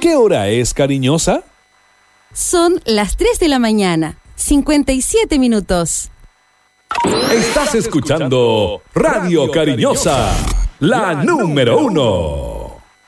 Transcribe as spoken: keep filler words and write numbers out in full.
¿Qué hora es, cariñosa? Son las tres de la mañana, cincuenta y siete minutos. Estás escuchando Radio Cariñosa, la número uno.